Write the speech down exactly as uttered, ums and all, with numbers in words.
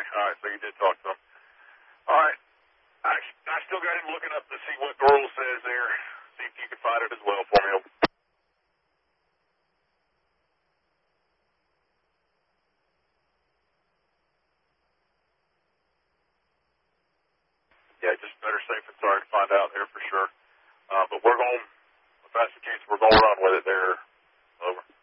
All right, so you did talk to him. All right. I, I still got him looking up to see what the rule says there. See if you can find it as well for me. Yeah, just better safe than sorry to find out there for sure. Uh, but we're going, if that's the case, we're going to run with it there. Over.